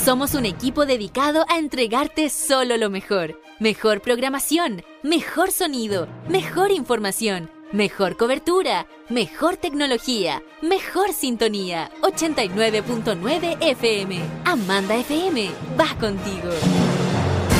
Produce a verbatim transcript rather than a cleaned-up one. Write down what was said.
Somos un equipo dedicado a entregarte solo lo mejor. Mejor programación, mejor sonido, mejor información, mejor cobertura, mejor tecnología, mejor sintonía. ochenta y nueve punto nueve F M. Amanda F M va contigo.